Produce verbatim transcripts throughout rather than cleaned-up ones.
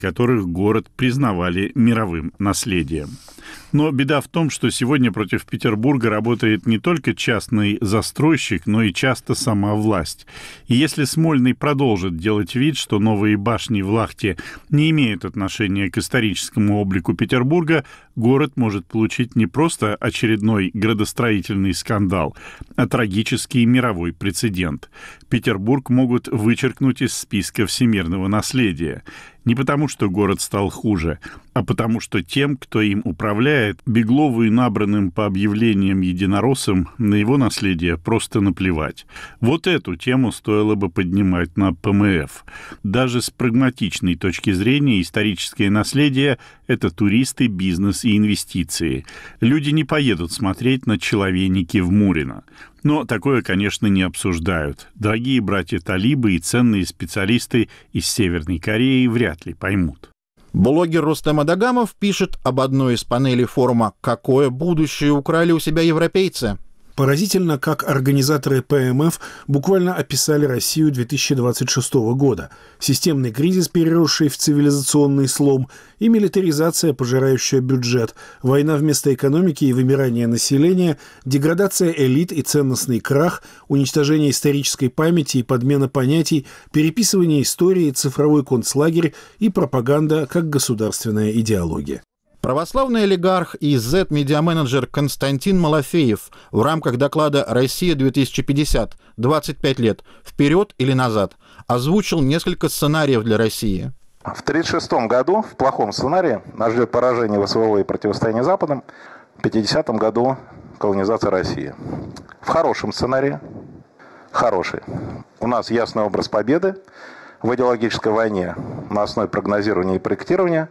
которых город признавали мировым наследием. Но беда в том, что сегодня против Петербурга работает не только частный застройщик, но и часто сама власть. И если Смольный продолжит делать вид, что новые башни в Лахте не имеют отношения к историческому облику Петербурга, город может получить не просто очередной градостроительный скандал, а трагический мировой прецедент. Петербург могут вычеркнуть из списка всемирного наследия. Не потому, что город стал хуже, а потому, что тем, кто им управляет, Беглову и набранным по объявлениям единороссам, на его наследие просто наплевать. Вот эту тему стоило бы поднимать на Пэ Эм Эф. Даже с прагматичной точки зрения историческое наследие – это туристы, бизнес и инвестиции. Люди не поедут смотреть на человеники в Мурино. Но такое, конечно, не обсуждают. Дорогие братья-талибы и ценные специалисты из Северной Кореи вряд ли поймут. Блогер Рустем Адагамов пишет об одной из панелей форума «Какое будущее украли у себя европейцы?». Поразительно, как организаторы Пэ Эм Эф буквально описали Россию две тысячи двадцать шестого года. Системный кризис, переросший в цивилизационный слом, и милитаризация, пожирающая бюджет, война вместо экономики и вымирание населения, деградация элит и ценностный крах, уничтожение исторической памяти и подмена понятий, переписывание истории, цифровой концлагерь и пропаганда как государственная идеология. Православный олигарх и зет-медиаменеджер Константин Малафеев в рамках доклада «Россия-две тысячи пятьдесят. двадцать пять лет. Вперед или назад» озвучил несколько сценариев для России. В тысяча девятьсот тридцать шестом году, в плохом сценарии, нас ждет поражение вэ эс вэ вэ и противостояние Западом. В пятидесятом году колонизация России. В хорошем сценарии, хороший, у нас ясный образ победы в идеологической войне на основе прогнозирования и проектирования.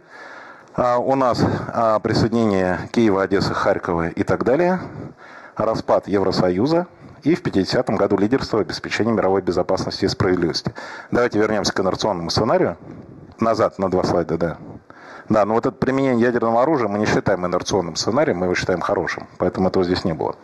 У нас присоединение Киева, Одессы, Харькова и так далее, распад Евросоюза и в пятидесятом году лидерство обеспечения мировой безопасности и справедливости. Давайте вернемся к инерционному сценарию. Назад, на два слайда, да. Да, но вот это применение ядерного оружия мы не считаем инерционным сценарием, мы его считаем хорошим, поэтому этого здесь не было.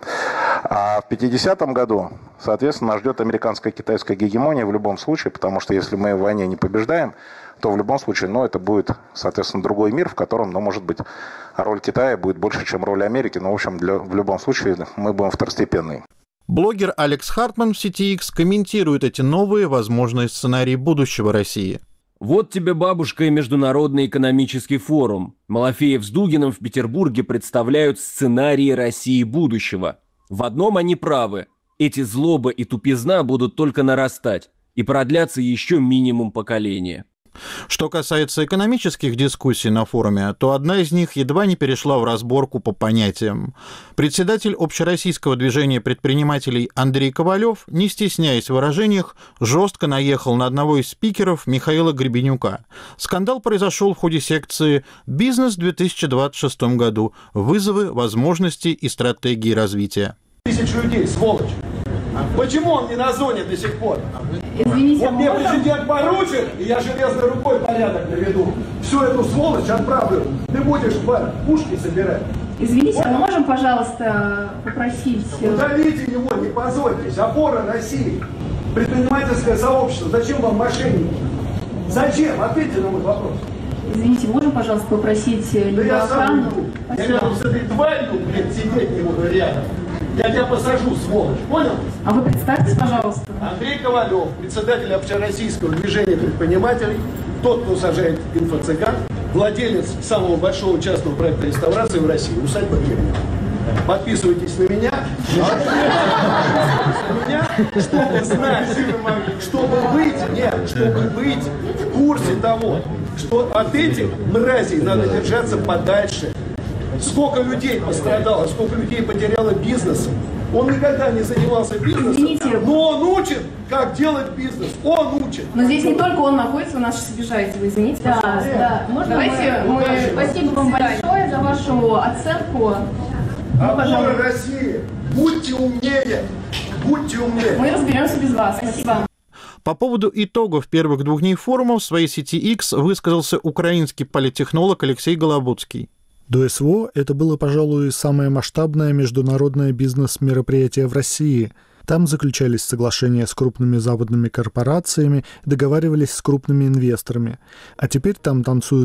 А в пятидесятом году, соответственно, нас ждет американская китайская гегемония в любом случае, потому что если мы в войне не побеждаем, то в любом случае, ну, это будет, соответственно, другой мир, в котором, ну, может быть, роль Китая будет больше, чем роль Америки, но, в общем, для, в любом случае мы будем второстепенные. Блогер Алекс Хартман в сети X комментирует эти новые возможные сценарии будущего России. Вот тебе, бабушка, и Международный экономический форум. Малафеев с Дугиным в Петербурге представляют сценарии России будущего. В одном они правы. Эти злоба и тупизна будут только нарастать и продлятся еще минимум поколения. Что касается экономических дискуссий на форуме, то одна из них едва не перешла в разборку по понятиям. Председатель общероссийского движения предпринимателей Андрей Ковалев, не стесняясь в выражениях, жестко наехал на одного из спикеров Михаила Гребенюка. Скандал произошел в ходе секции «Бизнес в две тысячи двадцать шестом году. Вызовы, возможности и стратегии развития». Тысячу людей, сволочь. Почему он не на зоне до сих пор? Извините, вот мне президент поручит, и я железной рукой порядок наведу. Всю эту сволочь отправлю. Ты будешь пушки собирать. Извините, а мы можем, пожалуйста, попросить... Удалите его, не позорьтесь. Опора России. Предпринимательское сообщество. Зачем вам мошенники? Зачем? Ответьте на мой вопрос. Извините, можем, пожалуйста, попросить либо да охрану? Я рядом с этой тварью, блин, сидеть не буду рядом. Я тебя посажу, сволочь, понял? А вы представьтесь, пожалуйста. Андрей Ковалев, председатель общероссийского движения предпринимателей, тот, кто сажает инфо-цыган, владелец самого большого частного проекта реставрации в России, усадьба Гребня. Подписывайтесь на меня, чтобы знать, чтобы быть, нет, чтобы быть в курсе того, что от этих мразей надо держаться подальше. Сколько людей пострадало, сколько людей потеряло бизнес. Он никогда не занимался бизнесом, Извините. но он учит, как делать бизнес. Он учит. Но здесь не только он находится, вы нас сейчас обижаете, вы извините, да, пожалуйста. Да. Можно Давайте мы... мы... Спасибо вам большое за вашу оценку. Опора России, будьте умнее, будьте умнее. Мы разберемся без вас. Спасибо. По поводу итогов первых двух дней форума в своей сети X высказался украинский политтехнолог Алексей Голобудский. До СВО это было, пожалуй, самое масштабное международное бизнес-мероприятие в России. Там заключались соглашения с крупными западными корпорациями, договаривались с крупными инвесторами. А теперь там танцуют